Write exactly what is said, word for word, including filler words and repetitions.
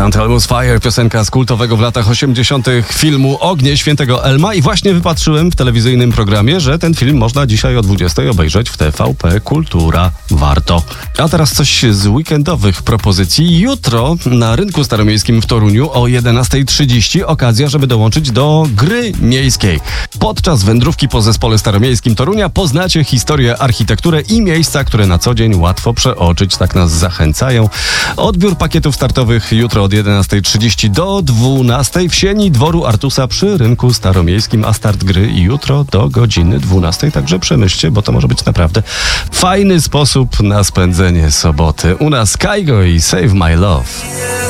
St. Elmo's Fire, piosenka z kultowego w latach osiemdziesiątych filmu Ognie Świętego Elma i właśnie wypatrzyłem w telewizyjnym programie, że ten film można dzisiaj o dwudziestej obejrzeć w T V P Kultura. Warto. A teraz coś z weekendowych propozycji. Jutro na Rynku Staromiejskim w Toruniu o jedenastej trzydzieści okazja, żeby dołączyć do gry miejskiej. Podczas wędrówki po zespole staromiejskim Torunia poznacie historię, architekturę i miejsca, które na co dzień łatwo przeoczyć, tak nas zachęcają. Odbiór pakietów startowych jutro od jedenastej trzydzieści do dwunastej w sieni dworu Artusa przy Rynku Staromiejskim, a start gry jutro do godziny dwunastej. Także przemyślcie, bo to może być naprawdę fajny sposób na spędzenie soboty. U nas Kaigo i Save My Love.